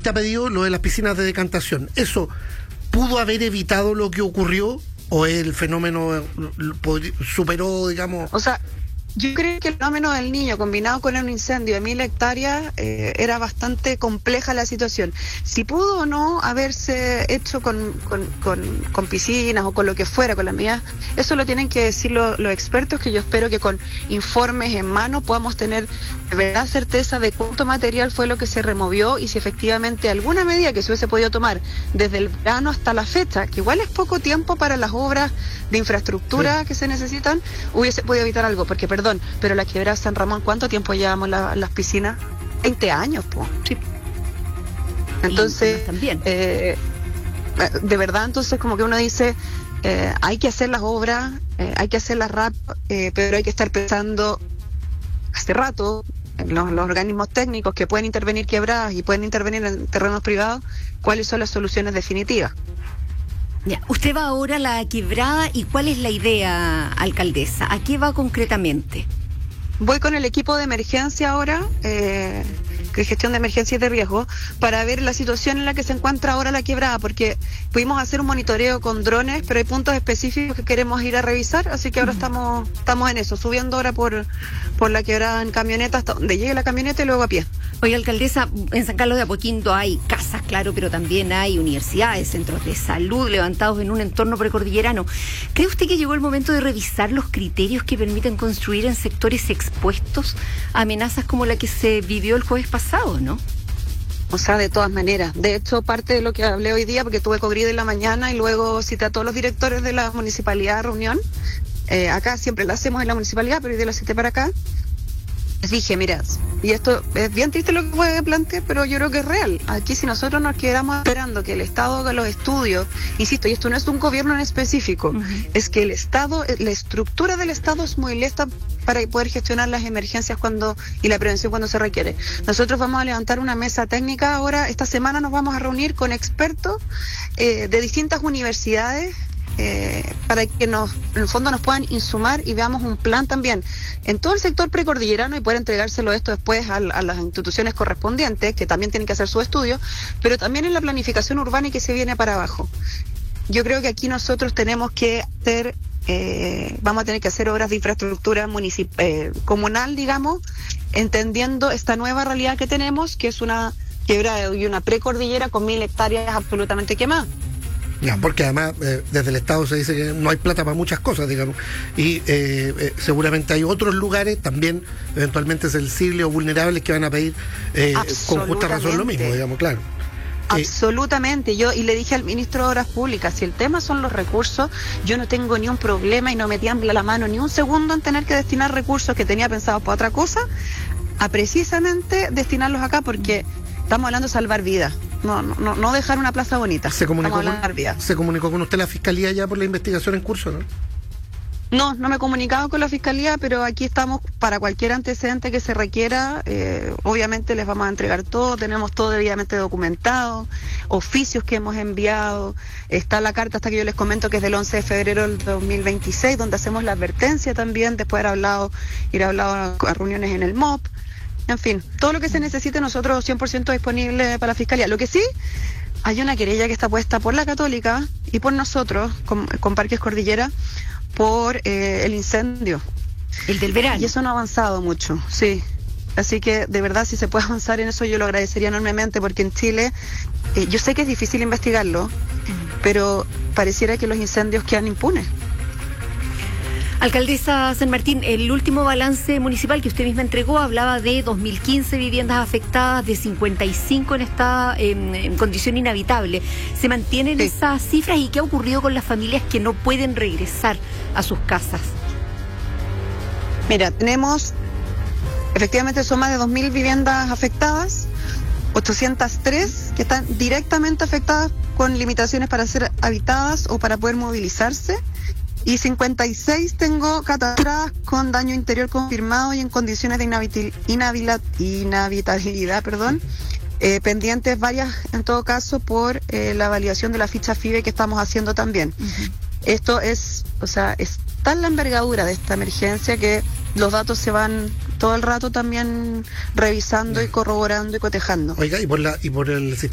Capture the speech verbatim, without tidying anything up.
usted ha pedido lo de las piscinas de decantación. ¿Eso pudo haber evitado lo que ocurrió o el fenómeno superó, digamos? O sea, yo creo que el fenómeno del niño combinado con un incendio de mil hectáreas eh, era bastante compleja la situación. Si pudo o no haberse hecho con, con, con, con piscinas o con lo que fuera, con las mías, eso lo tienen que decir lo, los expertos, que yo espero que con informes en mano podamos tener de verdad certeza de cuánto material fue lo que se removió y si efectivamente alguna medida que se hubiese podido tomar desde el verano hasta la fecha, que igual es poco tiempo para las obras de infraestructura sí. que se necesitan, hubiese podido evitar algo, porque perdón, Perdón, pero la quebrada San Ramón, ¿cuánto tiempo llevamos la, las piscinas? veinte años, pues. Sí. Entonces, también. Eh, de verdad, entonces como que uno dice, eh, hay que hacer las obras, eh, hay que hacerlas rápido, eh, pero hay que estar pensando hace rato, los, los organismos técnicos que pueden intervenir quebradas y pueden intervenir en terrenos privados, cuáles son las soluciones definitivas. Ya, usted va ahora a la quebrada y ¿cuál es la idea, alcaldesa? ¿A qué va concretamente? Voy con el equipo de emergencia ahora, eh, de gestión de emergencia y de riesgo, para ver la situación en la que se encuentra ahora la quebrada, porque pudimos hacer un monitoreo con drones, pero hay puntos específicos que queremos ir a revisar, así que ahora uh-huh. estamos estamos en eso, subiendo ahora por, por la quebrada en camioneta hasta donde llegue la camioneta y luego a pie. Oye, alcaldesa, en San Carlos de Apoquindo hay casas, claro, pero también hay universidades, centros de salud levantados en un entorno precordillerano. ¿Cree usted que llegó el momento de revisar los criterios que permiten construir en sectores expuestos a amenazas como la que se vivió el jueves pasado, no? O sea, de todas maneras. De hecho, parte de lo que hablé hoy día, porque tuve Cogrida en la mañana y luego cité a todos los directores de la municipalidad a reunión. Eh, acá siempre la hacemos en la municipalidad, pero hoy día la cité para acá. Les dije, mira, y esto es bien triste lo que puede plantear, pero yo creo que es real. Aquí si nosotros nos quedamos esperando que el Estado haga los estudios, insisto, y esto no es un gobierno en específico, uh-huh. es que el Estado, la estructura del Estado es muy lesta para poder gestionar las emergencias cuando y la prevención cuando se requiere. Nosotros vamos a levantar una mesa técnica ahora, esta semana nos vamos a reunir con expertos eh, de distintas universidades, Eh, para que nos, en el fondo nos puedan insumar y veamos un plan también en todo el sector precordillerano y poder entregárselo esto después a, a las instituciones correspondientes, que también tienen que hacer su estudio, pero también en la planificación urbana y que se viene para abajo. Yo creo que aquí nosotros tenemos que hacer, eh, vamos a tener que hacer obras de infraestructura municip- eh, comunal, digamos, entendiendo esta nueva realidad que tenemos, que es una quebrada y una precordillera con mil hectáreas absolutamente quemadas. Ya, porque además eh, desde el Estado se dice que no hay plata para muchas cosas, digamos, y eh, eh, seguramente hay otros lugares también eventualmente sensibles o vulnerables que van a pedir eh, con justa razón lo mismo, digamos, claro. Absolutamente, yo y le dije al ministro de Obras Públicas, si el tema son los recursos, yo no tengo ni un problema y no me tiembla la mano ni un segundo en tener que destinar recursos que tenía pensados para otra cosa, a precisamente destinarlos acá, porque estamos hablando de salvar vidas. No, no, no dejar una plaza bonita. ¿Se comunicó, con, ¿Se comunicó con usted la Fiscalía ya por la investigación en curso, no? No, no me he comunicado con la Fiscalía, pero aquí estamos para cualquier antecedente que se requiera. Eh, obviamente les vamos a entregar todo, tenemos todo debidamente documentado, oficios que hemos enviado, está la carta hasta que yo les comento que es del once de febrero del dos mil veintiséis, donde hacemos la advertencia también, después de haber hablado, ir a hablado a reuniones en el M O P. En fin, todo lo que se necesite nosotros cien por ciento disponible para la Fiscalía. Lo que sí, hay una querella que está puesta por la Católica y por nosotros, con, con Parques Cordillera, por eh, el incendio. El del verano. Y eso no ha avanzado mucho, sí. Así que, de verdad, si se puede avanzar en eso, yo lo agradecería enormemente, porque en Chile, eh, yo sé que es difícil investigarlo, pero pareciera que los incendios quedan impunes. Alcaldesa San Martín, el último balance municipal que usted misma entregó hablaba de dos mil quince viviendas afectadas, de cincuenta y cinco en esta en, en condición inhabitable. ¿Se mantienen sí. esas cifras y qué ha ocurrido con las familias que no pueden regresar a sus casas? Mira, tenemos, efectivamente son más de dos mil viviendas afectadas, ochocientas tres que están directamente afectadas con limitaciones para ser habitadas o para poder movilizarse. Y cincuenta y seis tengo catalogadas con daño interior confirmado y en condiciones de inhabitil, inhabila, inhabitabilidad, perdón, eh, pendientes varias en todo caso por eh, la validación de la ficha F I B E que estamos haciendo también. Uh-huh. Esto es, o sea, es tan la envergadura de esta emergencia que los datos se van todo el rato también revisando y corroborando y cotejando. Oiga, y por la y por el